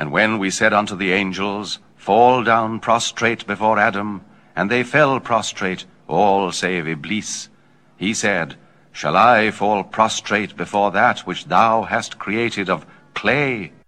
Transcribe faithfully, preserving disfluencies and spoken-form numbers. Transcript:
And when we said unto the angels, Fall down prostrate before Adam, and they fell prostrate, all save Iblis, he said, Shall I fall prostrate before that which thou hast created of clay?